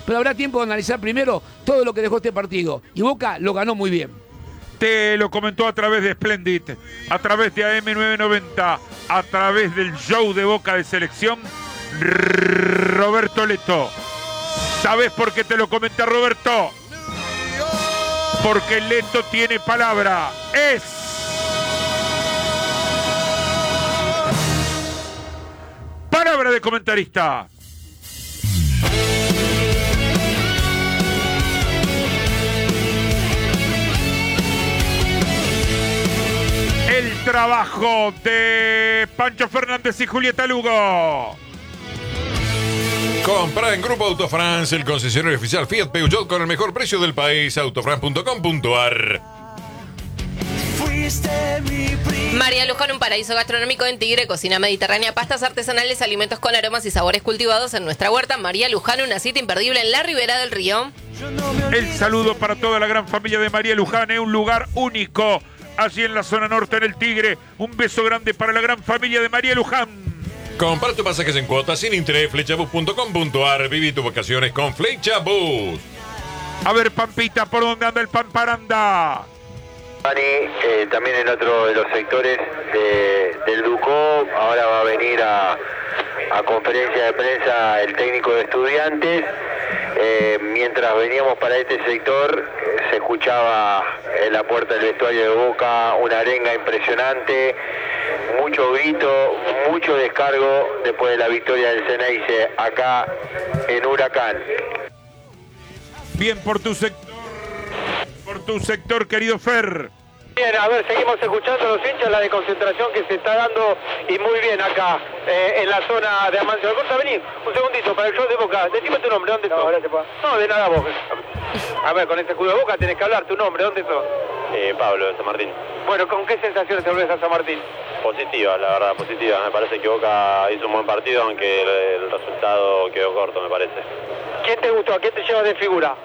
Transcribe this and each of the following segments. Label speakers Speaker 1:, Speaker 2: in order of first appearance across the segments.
Speaker 1: pero habrá tiempo de analizar primero todo lo que dejó este partido. Y Boca lo ganó muy bien.
Speaker 2: Te lo comentó a través de Splendid, a través de AM990, a través del show de Boca de Selección, Roberto Leto. ¿Sabes por qué te lo comenta Roberto? Porque Leto tiene palabra. Es palabra de comentarista. El trabajo de Pancho Fernández y Julieta Lugo.
Speaker 3: Compra en Grupo Autofrance, el concesionario oficial Fiat Peugeot con el mejor precio del país. Autofrance.com.ar.
Speaker 4: María Luján, un paraíso gastronómico en Tigre, cocina mediterránea, pastas artesanales, alimentos con aromas y sabores cultivados en nuestra huerta. María Luján, una cita imperdible en la Ribera del Río.
Speaker 2: El saludo para toda la gran familia de María Luján, es un lugar único allí en la zona norte, en el Tigre. Un beso grande para la gran familia de María Luján.
Speaker 3: Compra tus pasajes en cuotas sin interés, flechabus.com.ar. Viví tus vacaciones con Flechabus.
Speaker 2: A ver, Pampita, ¿por dónde anda el Pamparanda?
Speaker 5: También en otro de los sectores del Ducó, ahora va a venir a conferencia de prensa el técnico de Estudiantes. Mientras veníamos para este sector, se escuchaba en la puerta del vestuario de Boca una arenga impresionante, mucho grito, mucho descargo después de la victoria del Ceneice acá en Huracán.
Speaker 2: Bien por tu sector, querido Fer.
Speaker 6: Bien, a ver, seguimos escuchando a los hinchas, la desconcentración que se está dando y muy bien acá, en la zona de Amancio Alcorta. Vení, un segundito, para el show de Boca. Decime tu nombre, ¿dónde sos? No, de nada vos. A ver, con este escudo de Boca tenés que hablar, tu nombre, ¿dónde sos?
Speaker 5: Pablo de San Martín.
Speaker 6: Bueno, ¿con qué sensaciones te volvés a San Martín?
Speaker 5: Positiva, la verdad, positiva. Me parece que Boca hizo un buen partido, aunque el resultado quedó corto, me parece.
Speaker 6: ¿Quién te gustó? ¿A quién te llevas de figura?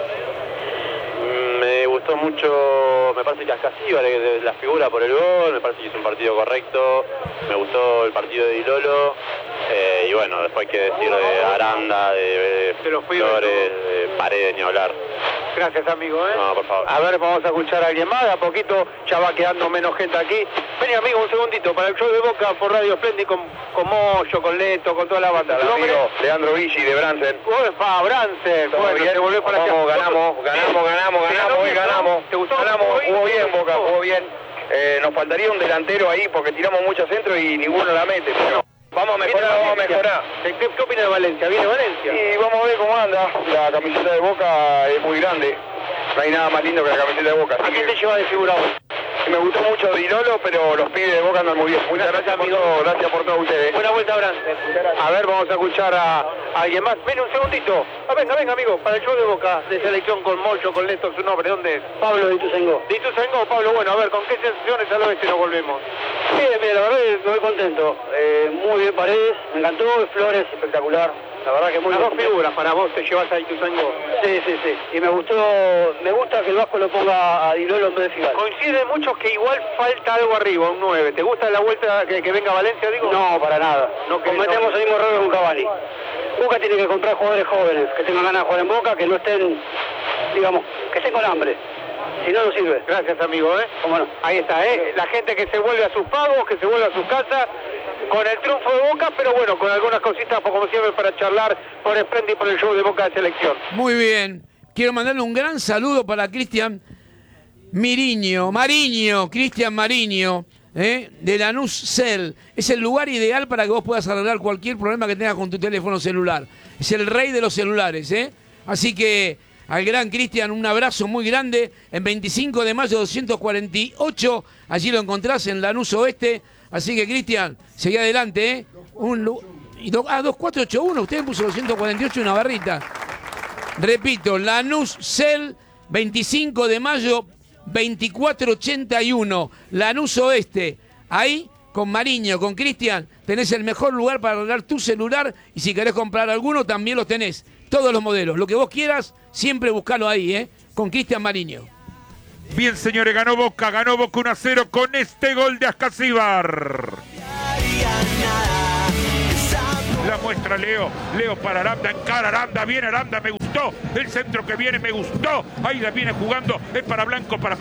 Speaker 5: Me gustó mucho, me parece que Ascasíbar, la figura por el gol, me parece que hizo un partido correcto, me gustó el partido de Dilolo, y bueno, después hay que decir de Aranda, de Flores, de Paredes, ni hablar.
Speaker 6: Gracias, amigo,
Speaker 5: No, por favor.
Speaker 6: A ver, vamos a escuchar a alguien más, de a poquito ya va quedando menos gente aquí. Vení, amigo, un segundito, para el show de Boca por Radio Splendid con Moyo, con Leto, con toda la banda.
Speaker 5: Hola, amigo Leandro Viggi de Bransen.
Speaker 6: ¡Uepa, Bransen! Bueno, te volvés para allá.
Speaker 5: Ganamos. Hoy ganamos.
Speaker 6: ¿Te gustó?
Speaker 5: Jugó bien Boca, jugó bien. Nos faltaría un delantero ahí porque tiramos muchos centros y ninguno la mete. Pero vamos a mejorar.
Speaker 6: ¿Qué opina de Valencia? ¿Viene Valencia?
Speaker 5: Y vamos a ver cómo anda. La camiseta de Boca es muy grande. No hay nada más lindo que la camiseta de Boca.
Speaker 6: ¿A quién te lleva de figura hoy?
Speaker 5: Me gustó mucho Dilolo, pero los pibes de Boca andan muy bien. Muchas gracias por todo, gracias por todo ustedes.
Speaker 6: Buena vuelta, Bransen. A ver, vamos a escuchar a alguien más. Ven un segundito. Venga, amigo, para el show de Boca, de selección con Moyo, con Leto, su nombre, ¿dónde es?
Speaker 7: Pablo de Ituzaingó.
Speaker 6: ¿De Ituzaingó, Pablo? Bueno, a ver, ¿con qué sensaciones al oeste nos volvemos?
Speaker 7: Bien, la verdad es que muy contento. Muy bien Paredes, me encantó, Flores, espectacular. La verdad que muy
Speaker 6: Las
Speaker 7: bien.
Speaker 6: dos figuras para vos te llevas a Ituzaingó.
Speaker 7: Sí. Y me gusta que el Vasco lo ponga a Dilolo en vez de Figal.
Speaker 6: Coinciden muchos que igual falta algo arriba, un 9. ¿Te gusta la vuelta que venga Valencia, digo?
Speaker 7: No, para nada.
Speaker 6: No, que
Speaker 7: cometemos el mismo error con Cavani. Boca tiene que comprar jugadores jóvenes, que tengan ganas de jugar en Boca, que no estén, digamos, que estén con hambre. Si no, no sirve.
Speaker 6: Gracias, amigo,
Speaker 7: ¿Cómo no?
Speaker 6: Ahí está, La gente que se vuelve a sus pagos, que se vuelve a sus casas, con el triunfo de Boca, pero bueno, con algunas cositas, como siempre, para charlar por Splendid y por el show de Boca de Selección.
Speaker 1: Muy bien. Quiero mandarle un gran saludo para Cristian Cristian Mariño, de Lanús Cell. Es el lugar ideal para que vos puedas arreglar cualquier problema que tengas con tu teléfono celular. Es el rey de los celulares, Así que al gran Cristian, un abrazo muy grande. En 25 de mayo 248, allí lo encontrás en Lanús Oeste. Así que, Cristian, seguí adelante, 2481, usted puso 248 una barrita. Repito, Lanús Cell, 25 de mayo 2481, Lanús Oeste. Ahí, con Mariño, con Cristian, tenés el mejor lugar para arreglar tu celular. Y si querés comprar alguno, también los tenés. Todos los modelos, lo que vos quieras, siempre buscalo ahí, con Cristian Mariño.
Speaker 2: Bien, señores, ganó Boca 1-0 con este gol de Ascasíbar. La muestra Leo para Aranda, encara Aranda, bien Aranda, me gustó. gustó. El centro que viene me gustó. Ahí la viene jugando. Es para Blanco, para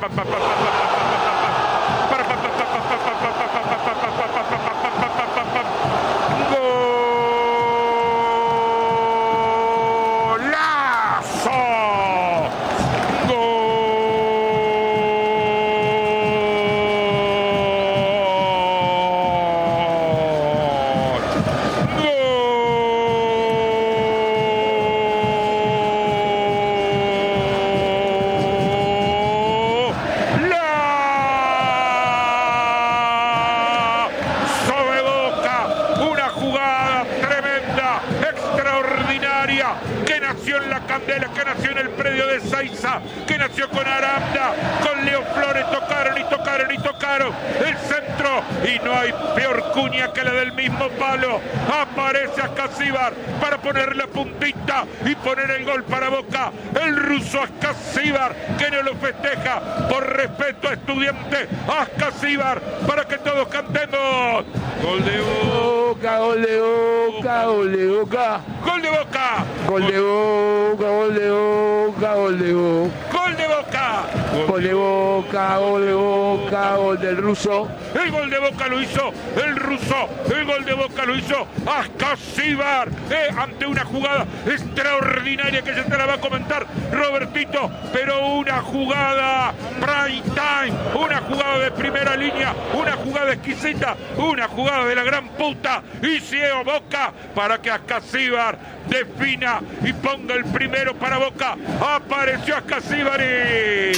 Speaker 2: que nació en la Candela, que nació en el predio de Saiza, que nació con Aranda, con Leo Flores, tocaron el centro y no hay peor cuña que la del mismo palo. Aparece Ascasíbar para poner la puntita y poner el gol para Boca. El ruso Ascasíbar, que no lo festeja por respeto a Estudiantes. Ascasíbar, para que todos cantemos. Gol de Boca,
Speaker 1: gol de Boca, gol de Boca.
Speaker 2: Gol de Boca.
Speaker 1: Gol de Boca, gol de Boca, gol de Boca.
Speaker 2: Gol de Boca.
Speaker 1: Gol de Boca, gol de Boca, gol del ruso.
Speaker 2: El gol de Boca lo hizo el ruso. El gol de Boca lo hizo Ascasíbar. Ante una jugada extraordinaria que ya te la va a comentar Robertito. Pero una jugada prime time. Una jugada de primera línea. Una jugada exquisita. Una jugada de la gran puta. Y ciego Boca para que Ascasíbar defina y ponga el primero para Boca. Apareció Ascasíbari.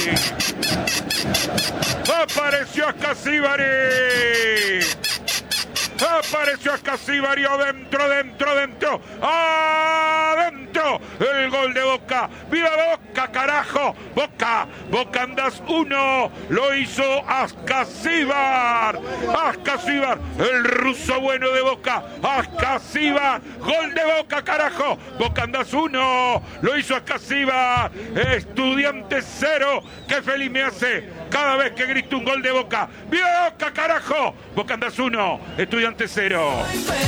Speaker 2: Apareció Ascasíbari. Apareció Ascasíbari adentro. El gol de Boca. ¡Viva Boca, carajo! Boca andás 1. Lo hizo Ascasíbar. Ascasíbar, el ruso bueno de Boca. Ascasíbar, gol de Boca, carajo. Boca andás 1. Lo hizo Ascasíbar. Estudiantes 0. Qué feliz me hace cada vez que grito un gol de Boca. ¡Viva Boca, carajo! Boca andás 1. Estudiantes 0.